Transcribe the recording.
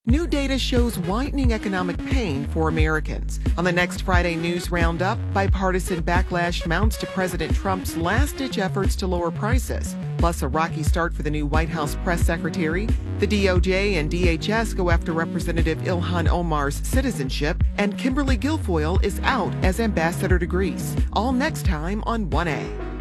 New data shows widening economic pain for Americans. On the next Friday News Roundup, bipartisan backlash mounts to President Trump's last-ditch efforts to lower prices. Plus, a rocky start for the new White House press secretary. The DOJ and DHS go after Representative Ilhan Omar's citizenship. And Kimberly Guilfoyle is out as ambassador to Greece. All next time on 1A.